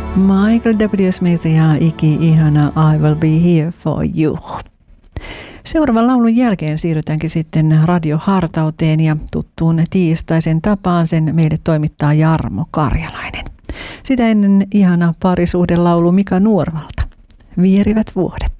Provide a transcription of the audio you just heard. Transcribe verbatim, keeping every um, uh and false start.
Michael W. Smith ja Iki ihana I Will Be Here For You. Seuraavan laulun jälkeen siirrytäänkin sitten radiohartauteen ja tuttuun tiistaisen tapaan sen meille toimittaa Jarmo Karjalainen. Sitä ennen ihana parisuhdelaulu Mika Nuorvalta. Vierivät vuodet.